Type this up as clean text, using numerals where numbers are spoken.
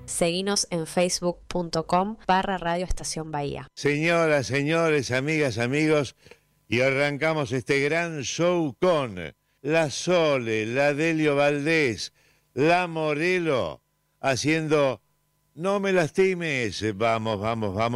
Seguinos en facebook.com/Radio Estación Bahía. Señoras, señores, amigas, amigos, y arrancamos este gran show con la Sole, la Delio Valdés, la Morelo, haciendo No me lastimes. Vamos, vamos, vamos.